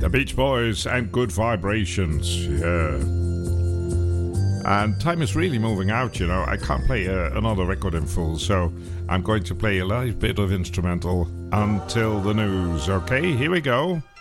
The Beach Boys and Good Vibrations, yeah. And time is really moving out, you know. I can't play another record in full, so I'm going to play a live bit of instrumental until the news. Okay, here we go.